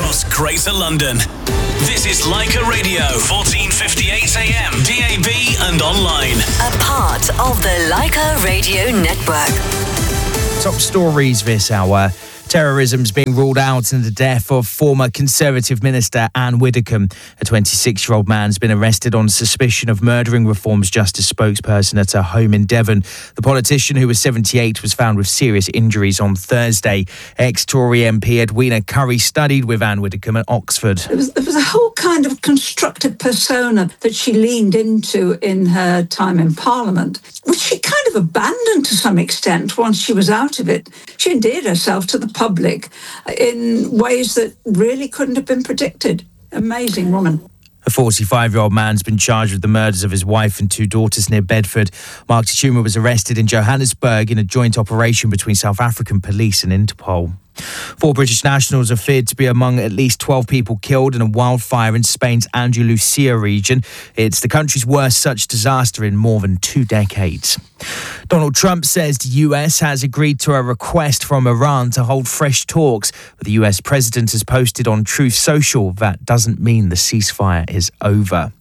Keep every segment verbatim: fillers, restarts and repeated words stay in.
across Greater London. This is Leica Radio, fourteen fifty-eight A M, D A B and online. A part of the Leica Radio Network. Top stories this hour. Terrorism's being ruled out in the death of former Conservative Minister Anne Widdecombe. A twenty-six-year-old man's been arrested on suspicion of murdering Reform's Justice spokesperson at her home in Devon. The politician, who was seventy-eight, was found with serious injuries on Thursday. Ex-Tory M P Edwina Currie studied with Anne Widdecombe at Oxford. There was, there was a whole kind of constructed persona that she leaned into in her time in Parliament, which she kind of abandoned to some extent once she was out of it. She endeared herself to the public in ways that really couldn't have been predicted. Amazing woman. A forty-five-year-old man's been charged with the murders of his wife and two daughters near Bedford. Mark Tchuma was arrested in Johannesburg in a joint operation between South African police and Interpol. Four British nationals are feared to be among at least twelve people killed in a wildfire in Spain's Andalusia region. It's the country's worst such disaster in more than two decades. Donald Trump says the U S has agreed to a request from Iran to hold fresh talks. But the U S president has posted on Truth Social that doesn't mean the ceasefire is over.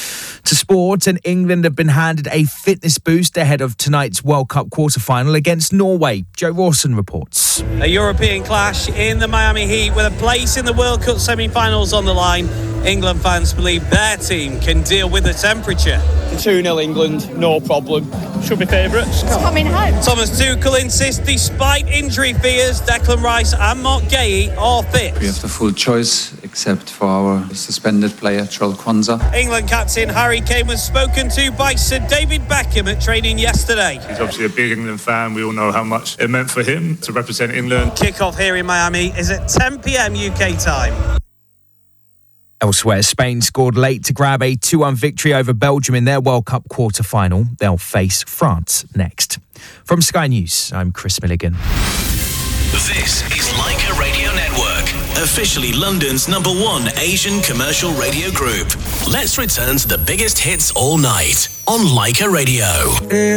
To sport, and England have been handed a fitness boost ahead of tonight's World Cup quarter-final against Norway. Joe Rawson reports. A European clash in the Miami Heat with a place in the World Cup semi-finals on the line. England fans believe their team can deal with the temperature. two nil England, no problem. Should be favourites. Coming home. Thomas Tuchel insists despite injury fears, Declan Rice and Mark Gay are fit. We have the full choice except for our suspended player, Troll Kwanzaa. England captain Harry Kane was spoken to by Sir David Beckham at training yesterday. He's obviously a big England fan. We all know how much it meant for him to represent England. Kick-off here in Miami is at ten p.m. U K time. Elsewhere, Spain scored late to grab a two one victory over Belgium in their World Cup quarter-final. They'll face France next. From Sky News, I'm Chris Milligan. This is Leica Radio Network, officially London's number one Asian commercial radio group. Let's return to the biggest hits all night on Leica Radio.